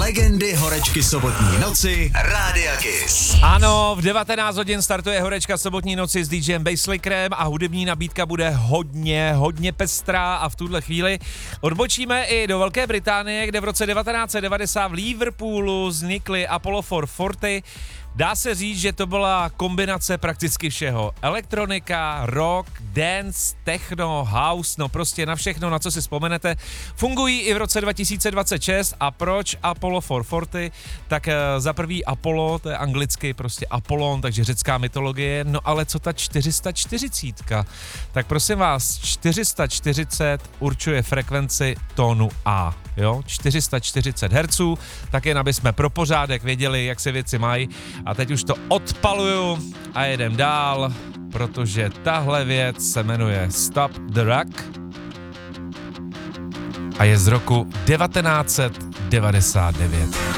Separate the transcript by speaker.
Speaker 1: Legendy horečky sobotní noci Rádia Kiss.
Speaker 2: Ano, v 19 hodin startuje horečka sobotní noci s DJem Basslickerem a hudební nabídka bude hodně pestrá a v tuhle chvíli odbočíme i do Velké Británie, kde v roce 1990 v Liverpoolu vznikly Apollo 440. Dá se říct, že to byla kombinace prakticky všeho. Elektronika, rock, dance, techno, house, no prostě na všechno, na co si vzpomenete. Fungují i v roce 2026 a proč Apollo 440? Tak za prvý Apollo, to je anglicky prostě Apollon, takže řecká mytologie, no ale co ta 440? Tak prosím vás, 440 určuje frekvenci tónu A, jo, 440 Hz, tak jen aby jsme pro pořádek věděli, jak se věci mají. A teď už to odpaluju a jedem dál, protože tahle věc se jmenuje Stop the Rock a je z roku 1999.